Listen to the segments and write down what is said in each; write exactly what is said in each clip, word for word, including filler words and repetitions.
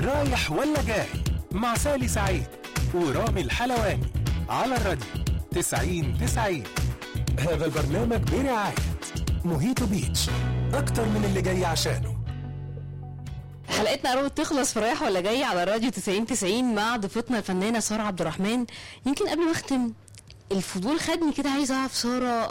رايح ولا جاي مع سالي سعيد ورامي الحلواني على الراديو تسعين تسعين. هذا البرنامج برعاية موهيتو بيتش، أكتر من اللي جاي عشانه. حلقتنا قربت تخلص في رايح ولا جاي على الراديو تسعين تسعين مع ضيفتنا الفنانة سارة عبد الرحمن. يمكن قبل ما اختم الفضول خدني كده، عايزة اعرف سارة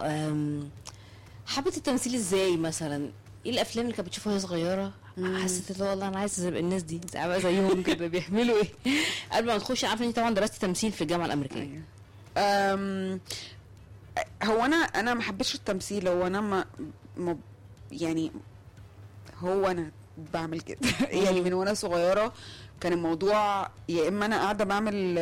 حبت التمثيل ازاي؟ مثلا ايه الافلام اللي كانت بتشوفها وهي صغيرة حسيت لا والله انا عايزة ابقى الناس دي ابقى زيهم كده بيعملوا ايه؟ قبل ما تخشي، عارفة انت طبعا درستي تمثيل في الجامعة الامريكية. أم هو انا انا ما حبيتش التمثيل، هو انا ما, ما يعني هو انا بعمل كده يعني من وانا صغيره كان الموضوع يا اما انا قاعده بعمل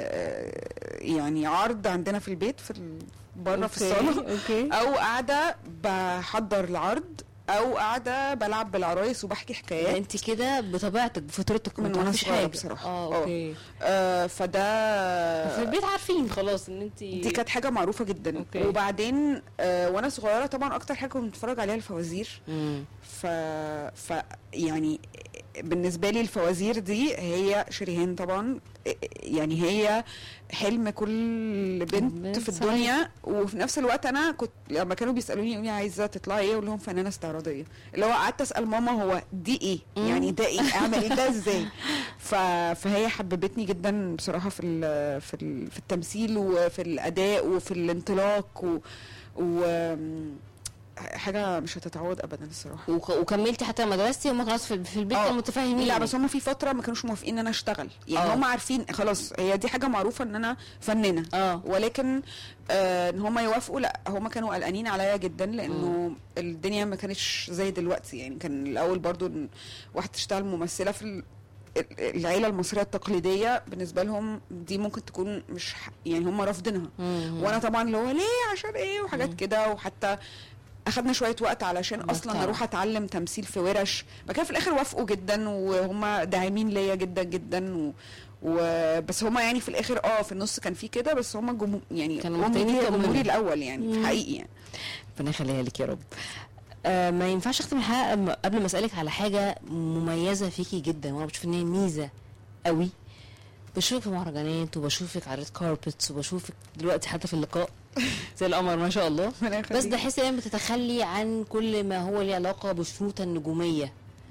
يعني عرض عندنا في البيت في بره في الصاله، او قاعده بحضر العرض، او قاعده بلعب بالعرايس وبحكي حكايات. انت كده بطبيعتك بفطرتك من وانا صغيره بصراحه. اه اوكي. آه فده في البيت عارفين خلاص ان انت دي كانت حاجه معروفه جدا. أوكي. وبعدين آه وانا صغيره طبعا اكتر حاجه كنت بتفرج عليها الفوازير. مم. ف ف يعني بالنسبه لي الفوازير دي هي شريهان طبعا، يعني هي حلم كل بنت في الدنيا. وفي نفس الوقت انا كنت لما كانوا بيسالوني يقولوا عايزه تطلعي ايه، اقول لهم فنانه استعراضيه. اللي هو قعدت اسال ماما هو دي ايه؟ مم. يعني ده ايه؟ اعمل ايه ده ازاي؟ ف... فهي حببتني جدا بصراحه في ال... في ال... في التمثيل وفي الاداء وفي الانطلاق و, و... حاجه مش هتتعوض ابدا الصراحه. وك... وكملتي حتى مدرستي هم خلاص في البيت كانوا متفاهمين؟ لا بس هم في فتره ما كانوش موافقين ان انا اشتغل، يعني هم عارفين خلاص هي دي حاجه معروفه ان انا فنانه. اه ولكن آه ان هم يوافقوا لا، هم كانوا قلقانين عليا جدا لانه م. الدنيا ما كانتش زي دلوقتي. يعني كان الاول برضو ان واحده تشتغل ممثله في العيله المصريه التقليديه بالنسبه لهم دي ممكن تكون مش يعني هم رافضينها. وانا طبعا اللي هو ليه عشان ايه وحاجات كده. وحتى اخدنا شويه وقت علشان اصلا اروح اتعلم تمثيل في ورش، ما كان في الاخر وافقوا جدا وهم داعمين ليا جدا جدا و... و... بس هم يعني في الاخر اه في النص كان في كده، بس هم جمهور يعني كانوا جمهوري الاول يعني في حقيقي يعني. ربنا يخليها لك يا رب. آه ما ينفعش اختم الحلقه قبل ما اسالك على حاجه مميزه فيكي جدا وانا بشوف ان هي ميزه قوي. بشوفك في مهرجانات وبشوفك على ريد كاربتس وبشوفك دلوقتي حتى في اللقاء زي القمر ما شاء الله. بس ده حس ان بتتخلي عن كل ما هو له علاقه بالشروط النجوميه،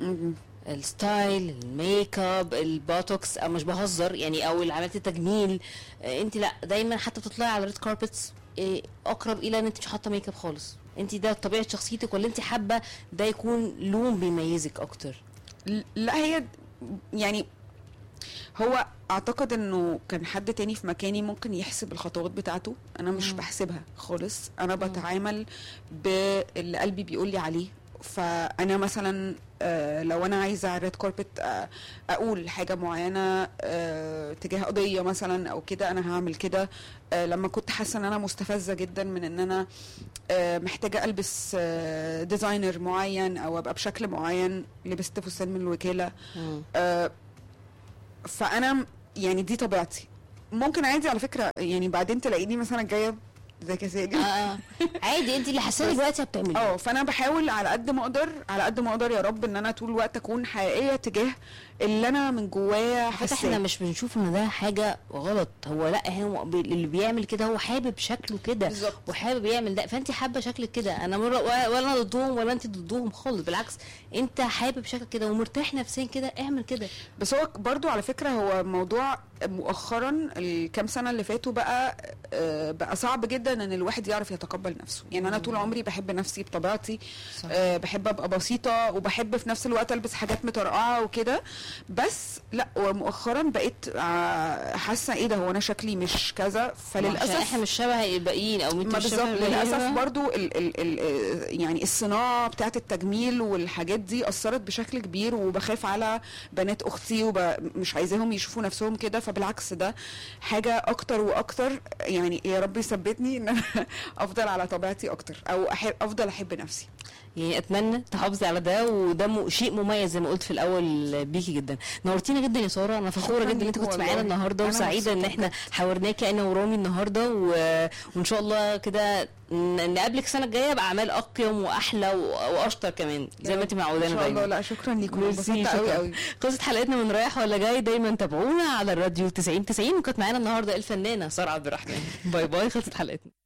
الستايل، الميك اب، البوتوكس، او مش بهزر يعني، او عمليه التجميل. انت لا دايما حتى بتطلعي على ريد كاربتس اقرب الى ان انت مش حاطه ميك اب خالص. انت ده طبيعه شخصيتك ولا انت حابه ده يكون لون بيميزك اكتر؟ لا هي يعني هو اعتقد انه كان حد تاني في مكاني ممكن يحسب الخطوات بتاعته، انا مش مم. بحسبها خالص. انا بتعامل باللي قلبي بيقول لي عليه. فانا مثلا آه لو انا عايزه على الريد كاربت آه اقول حاجه معينه آه تجاه قضيه مثلا او كده، انا هعمل كده. آه لما كنت حاسه ان انا مستفزه جدا من ان انا آه محتاجه البس آه ديزاينر معين او ابقى بشكل معين، لبست فستان من الوكاله. آه فانا يعني دي طبيعتي. ممكن عادي على فكره يعني بعدين تلاقيني مثلا جايه زي كسالي اه عادي انت اللي حاسه دلوقتي بتعملي. اه فانا بحاول على قد ما اقدر على قد ما اقدر يا رب ان انا طول الوقت اكون حقيقيه تجاه اللي انا من جوايا حاسه. احنا مش بنشوف ان ده حاجه غلط، هو لا هو اللي بيعمل كده هو حابب شكله كده وحابب يعمل ده، فانت حابه شكلك كده. انا مره ولا انا ضدهم ولا انت ضدهم خالص، بالعكس انت حابب شكلك كده ومرتاح نفسيا كده، اعمل كده. بس هو برضو على فكره هو موضوع مؤخرا الكام سنه اللي فاتوا بقى آه بقى صعب جدا ان الواحد يعرف يتقبل نفسه. يعني انا طول عمري بحب نفسي بطبيعتي، آه بحب ابقى بسيطه وبحب في نفس الوقت البس حاجات مترقعه وكده. بس لا ومؤخرا بقيت آه حاسه ايه ده، هو انا شكلي مش كذا. فللاسف احنا مش شبه الباقيين او مش شبه للاسف برضو ال ال ال يعني الصناعه بتاعه التجميل والحاجات دي اثرت بشكل كبير، وبخاف على بنات اختي ومش عايزاهم يشوفوا نفسهم كده. فبالعكس ده حاجه اكتر واكتر يعني يا رب يثبتني ان انا افضل على طبيعتي اكتر او أحب افضل احب نفسي. يعني اتمنى تحافظي على ده، وده م- شيء مميز زي ما قلت في الاول بيكي جدا. نورتينا جدا يا ساره، انا فخوره شكراً جدا ان انت ليكوا كنت معانا والله. النهارده، أنا وسعيده ان مبسوطة احنا حاورناكي انا ورامي النهارده، و... وان شاء الله كده ن- نقابلك السنه الجايه باعمال اقيم واحلى و... واشطر كمان زي ما انت معودانا ان شاء الله. دايما. لا شكرا ليكم، ميرسي، انبسطت قوي شكراً. قوي. خلصت حلقتنا من رايح ولا جاي، دايما تابعونا على الراديو تسعين تسعين، وكانت معانا النهارده الفنانه ساره عبد الرحمن. باي باي، خلصت حلقتنا.